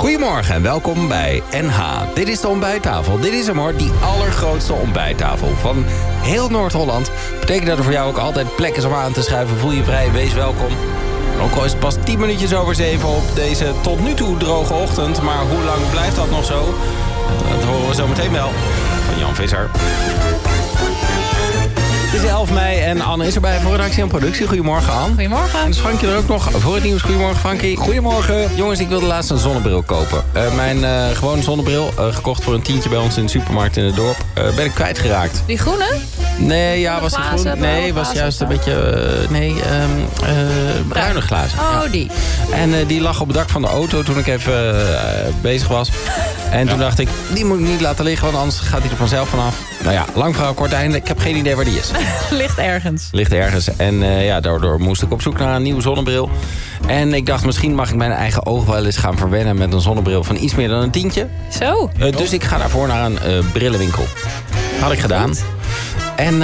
Goedemorgen en welkom bij NH. Dit is de ontbijttafel. Dit is hem hoor, die allergrootste ontbijttafel van heel Noord-Holland. Betekent dat er voor jou ook altijd plek is om aan te schuiven. Voel je vrij, wees welkom. Ook al is het pas 10 minuutjes over 7 op deze tot nu toe droge ochtend. Maar hoe lang blijft dat nog zo? Dat horen we zo meteen wel van Jan Visser. Het is 11 mei en Anne is erbij voor redactie en productie. Goedemorgen, Anne. Goedemorgen. En is Frankie er ook nog voor het nieuws. Goedemorgen, Frankie. Goedemorgen. Jongens, ik wilde laatst een zonnebril kopen. Mijn gewone zonnebril, gekocht voor een tientje bij ons in de supermarkt in het dorp, ben ik kwijtgeraakt. Die groene? Nee, ja, was die groen? Nee, was juist een beetje, bruine glazen. Oh, ja. die. En die lag op het dak van de auto toen ik even bezig was. En toen dacht ik, die moet ik niet laten liggen, want anders gaat hij er vanzelf vanaf. Nou ja, lang verhaal, kort einde. Ik heb geen idee waar die is. Ligt ergens. Ligt ergens. En daardoor moest ik op zoek naar een nieuwe zonnebril. En ik dacht, misschien mag ik mijn eigen ogen wel eens gaan verwennen met een zonnebril van iets meer dan een tientje. Zo. Dus ik ga daarvoor naar een brillenwinkel. Had ik gedaan. Goed. En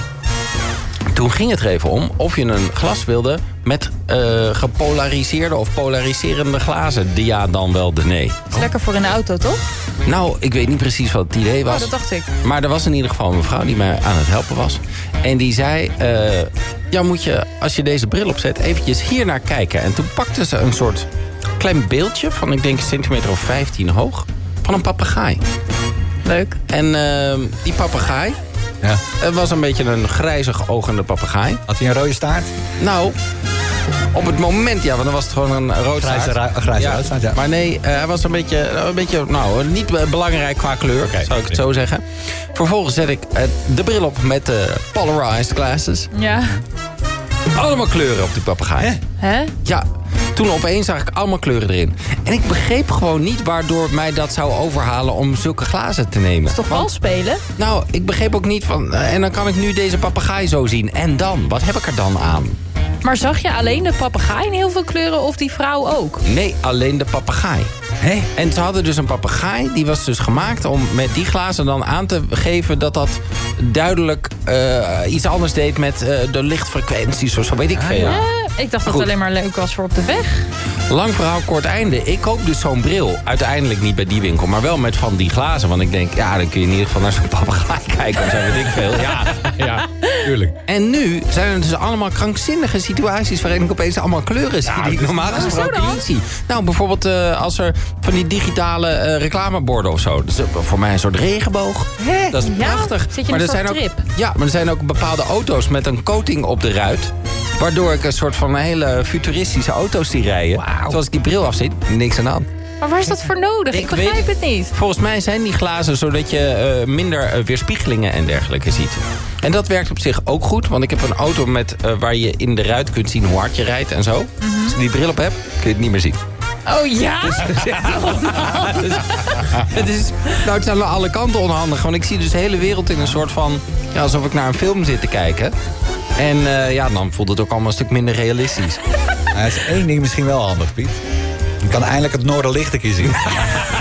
toen ging het er even om of je een glas wilde met gepolariseerde of polariserende glazen. De ja, dan wel de nee. Is lekker voor in de auto, toch? Nou, ik weet niet precies wat het idee was. Oh, dat dacht ik. Maar er was in ieder geval een mevrouw die mij aan het helpen was. En die zei, moet je, als je deze bril opzet, eventjes hier naar kijken. En toen pakte ze een soort klein beeldje van, ik denk, een centimeter of 15 hoog, van een papegaai. Leuk. En die papegaai, Ja. was een beetje een grijzig ogende papegaai. Had hij een rode staart? Nou, op het moment, ja, want dan was het gewoon een rood Grijze uitstaart, ja. Maar nee, hij was een beetje niet belangrijk qua kleur, zou ik het zo zeggen. Vervolgens zet ik de bril op met de polarized glasses. Ja. Allemaal kleuren op die papegaai. Hè? Ja, toen opeens zag ik allemaal kleuren erin. En ik begreep gewoon niet waardoor mij dat zou overhalen om zulke glazen te nemen. Is toch vals spelen? Nou, ik begreep ook niet van, en dan kan ik nu deze papegaai zo zien. En dan? Wat heb ik er dan aan? Maar zag je alleen de papegaai in heel veel kleuren of die vrouw ook? Nee, alleen de papegaai. Hé? En ze hadden dus een papegaai, die was dus gemaakt om met die glazen dan aan te geven dat dat duidelijk iets anders deed met de lichtfrequenties of zo, weet ik veel. Ik dacht dat Goed. het alleen maar leuk was voor op de weg. Lang verhaal, kort einde. Ik koop dus zo'n bril. Uiteindelijk niet bij die winkel, maar wel met van die glazen. Want ik denk, ja, dan kun je in ieder geval naar zo'n papegaai kijken of zo, weet ik veel. Ja, tuurlijk. En nu zijn er dus allemaal krankzinnige situaties waarin ik opeens allemaal kleuren zie die ik normaal gesproken niet zie. Nou, bijvoorbeeld als er van die digitale reclameborden of zo. Dus voor mij een soort regenboog. Hè? Dat is Ja, prachtig. zit je in een soort zijn ook, trip? ja, maar er zijn ook bepaalde auto's met een coating op de ruit. Waardoor ik een soort van hele futuristische auto's die rijden. Wauw. Zoals ik die bril afzet, niks aan de hand. Maar waar is dat voor nodig? Ik begrijp het niet. Volgens mij zijn die glazen zodat je minder weerspiegelingen en dergelijke ziet. En dat werkt op zich ook goed. Want ik heb een auto met waar je in de ruit kunt zien hoe hard je rijdt en zo. Als ik die bril op heb, kun je het niet meer zien. Oh ja? Het is aan alle kanten onhandig. Want ik zie dus de hele wereld in een soort van, ja, alsof ik naar een film zit te kijken. En dan voelt het ook allemaal een stuk minder realistisch. Er is één ding misschien wel handig, Piet. Je kan eindelijk het Noorderlicht een keer zien.